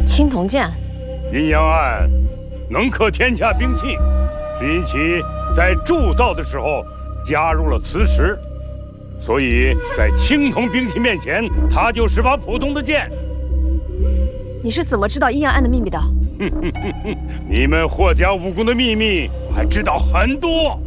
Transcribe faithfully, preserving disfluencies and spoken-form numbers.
青铜剑， 阴阳案能克天下兵器，是因其在铸造的时候加入了磁石，所以在青铜兵器面前，它就是把普通的剑。 你是怎么知道阴阳案的秘密的？ 你们霍家武功的秘密，我还知道很多。